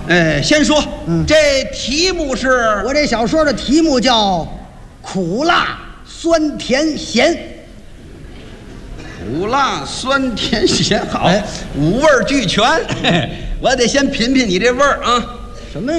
先说，这题目是我这小说的题目叫苦辣酸甜咸。 苦辣酸甜咸，好， 哎五味俱全。我得先品品你这味儿啊。 什么